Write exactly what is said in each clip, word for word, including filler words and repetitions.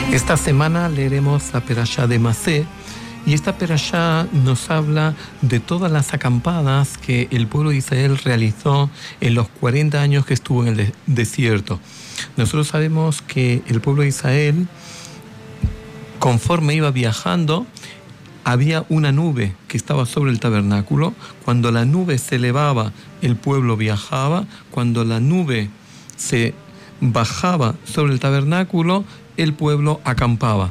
Esta semana leeremos la Perashá de Masé, y esta Perashá nos habla de todas las acampadas que el pueblo de Israel realizó en los cuarenta años que estuvo en el de- desierto. Nosotros sabemos que el pueblo de Israel, conforme iba viajando, había una nube que estaba sobre el tabernáculo. Cuando la nube se elevaba, el pueblo viajaba. Cuando la nube se bajaba sobre el tabernáculo, el pueblo acampaba.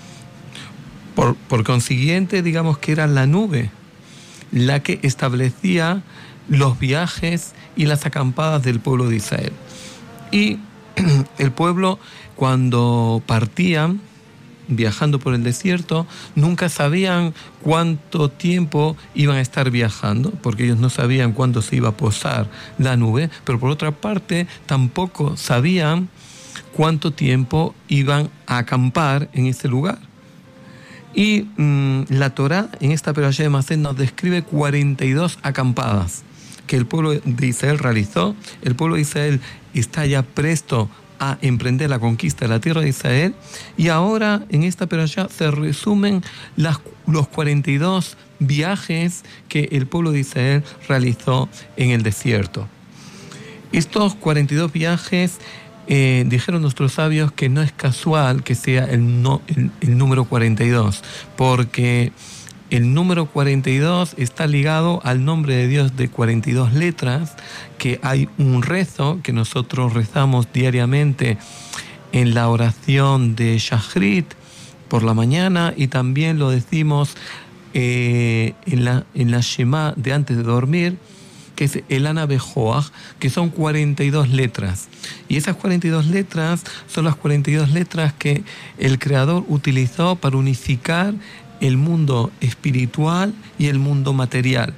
Por, por consiguiente, digamos que era la nube la que establecía los viajes y las acampadas del pueblo de Israel. Y el pueblo, cuando partían, viajando por el desierto, nunca sabían cuánto tiempo iban a estar viajando, porque ellos no sabían cuándo se iba a posar la nube, pero por otra parte tampoco sabían cuánto tiempo iban a acampar en ese lugar. Y mmm, la Torá en esta Perashá de Masé nos describe cuarenta y dos acampadas que el pueblo de Israel realizó. El pueblo de Israel está ya presto a emprender la conquista de la tierra de Israel, y ahora en esta Perashá se resumen las, los cuarenta y dos viajes que el pueblo de Israel realizó en el desierto. Estos cuarenta y dos viajes, eh, dijeron nuestros sabios que no es casual que sea el, no, el, el número cuarenta y dos, porque el número cuarenta y dos está ligado al nombre de Dios de cuarenta y dos letras, que hay un rezo que nosotros rezamos diariamente en la oración de Shachrit por la mañana, y también lo decimos eh, en la, en la Shema de antes de dormir, que es el Ana Bejoach, que son cuarenta y dos letras. Y esas cuarenta y dos letras son las cuarenta y dos letras que el Creador utilizó para unificar el mundo espiritual y el mundo material.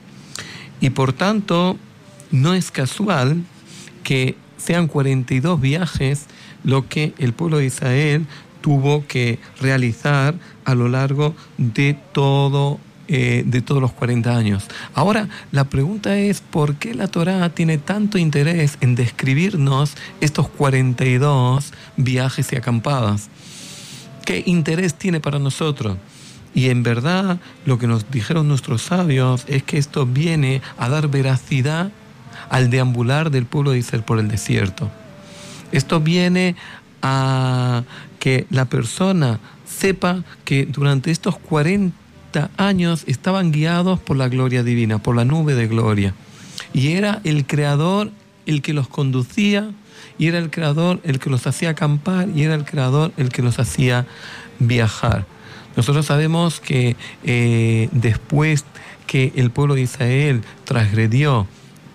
Y por tanto, no es casual que sean cuarenta y dos viajes lo que el pueblo de Israel tuvo que realizar a lo largo de todo eh, de todos los cuarenta años. Ahora, la pregunta es, ¿por qué la Torá tiene tanto interés en describirnos estos cuarenta y dos viajes y acampadas? ¿Qué interés tiene para nosotros? Y en verdad, lo que nos dijeron nuestros sabios es que esto viene a dar veracidad al deambular del pueblo de Israel por el desierto. Esto viene a que la persona sepa que durante estos cuarenta años estaban guiados por la gloria divina, por la nube de gloria. Y era el Creador el que los conducía, y era el Creador el que los hacía acampar, y era el Creador el que los hacía viajar. Nosotros sabemos que eh, después que el pueblo de Israel transgredió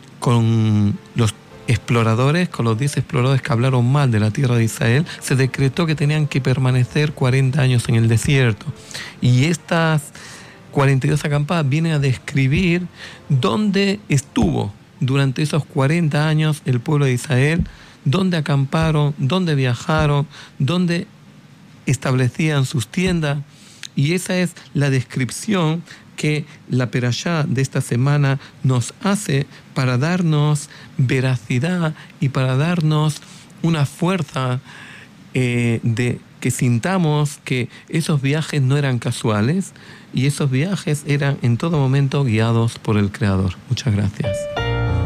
con los exploradores, con los diez exploradores que hablaron mal de la tierra de Israel, se decretó que tenían que permanecer cuarenta años en el desierto. Y estas cuarenta y dos acampadas vienen a describir dónde estuvo durante esos cuarenta años el pueblo de Israel, dónde acamparon, dónde viajaron, dónde establecían sus tiendas. Y esa es la descripción que la Perashá de esta semana nos hace para darnos veracidad y para darnos una fuerza eh, de que sintamos que esos viajes no eran casuales, y esos viajes eran en todo momento guiados por el Creador. Muchas gracias.